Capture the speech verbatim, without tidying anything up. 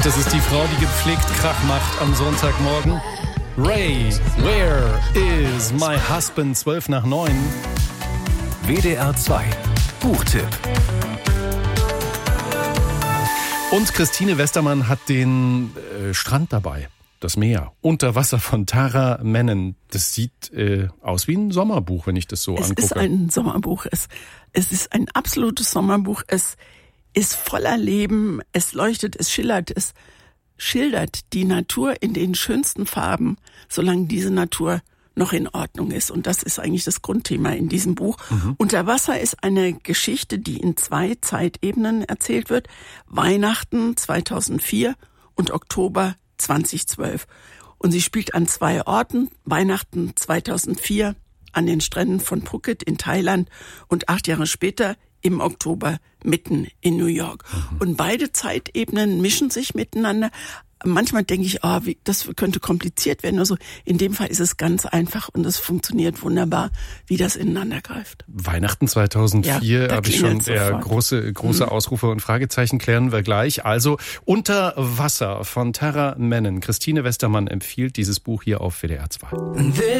Das ist die Frau, die gepflegt Krach macht am Sonntagmorgen. Ray, where is my husband? zwölf nach neun. W D R zwei Buchtipp. Und Christine Westermann hat den äh, Strand dabei. Das Meer. Unter Wasser von Tara Mennen. Das sieht äh, aus wie ein Sommerbuch, wenn ich das so es angucke. Es ist ein Sommerbuch. Es, es ist ein absolutes Sommerbuch. Es ist voller Leben. Es leuchtet, es schillert, es schildert die Natur in den schönsten Farben, solange diese Natur noch in Ordnung ist. Und das ist eigentlich das Grundthema in diesem Buch. Mhm. Unter Wasser ist eine Geschichte, die in zwei Zeitebenen erzählt wird. Weihnachten zweitausendvier und Oktober zweitausendzwölf. Und sie spielt an zwei Orten. Weihnachten zweitausendvier an den Stränden von Phuket in Thailand und acht Jahre später im Oktober mitten in New York. Mhm. Und beide Zeitebenen mischen sich miteinander. Manchmal denke ich, oh, wie, das könnte kompliziert werden. Also in dem Fall ist es ganz einfach und es funktioniert wunderbar, wie das ineinander greift. Weihnachten zweitausendvier ja, habe ich schon der große große mhm. Ausrufe und Fragezeichen klären wir gleich. Also Unter Wasser von Tara Mennen. Christine Westermann empfiehlt dieses Buch hier auf W D R zwei.